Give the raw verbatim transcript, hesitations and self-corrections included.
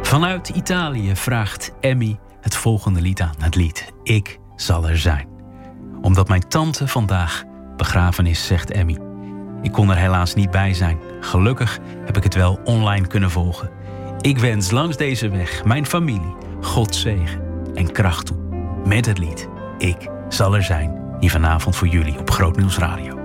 Vanuit Italië vraagt Emmy het volgende lied aan. Het lied Ik zal er zijn. Omdat mijn tante vandaag begraven is, zegt Emmy. Ik kon er helaas niet bij zijn. Gelukkig heb ik het wel online kunnen volgen. Ik wens langs deze weg mijn familie God zegen en kracht toe. Met het lied Ik zal er zijn. Hier vanavond voor jullie op Groot Nieuws Radio.